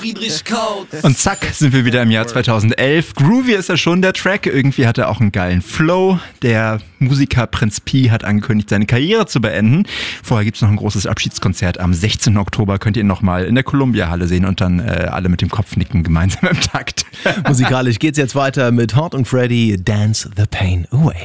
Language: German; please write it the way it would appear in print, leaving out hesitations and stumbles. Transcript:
Friedrich Kautz. Und zack, sind wir wieder im Jahr 2011. Groovy ist ja schon der Track. Irgendwie hat er auch einen geilen Flow. Der Musiker Prinz Pi hat angekündigt, seine Karriere zu beenden. Vorher gibt's noch ein großes Abschiedskonzert. Am 16. Oktober könnt ihr ihn nochmal in der Columbia-Halle sehen und dann alle mit dem Kopf nicken, gemeinsam im Takt. Musikalisch geht's jetzt weiter mit Hart und Freddy, Dance the Pain Away.